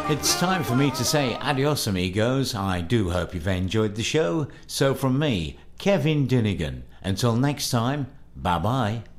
It's time for me to say adios, amigos. I do hope you've enjoyed the show. So from me, Kevin Dinnigan, until next time, bye-bye.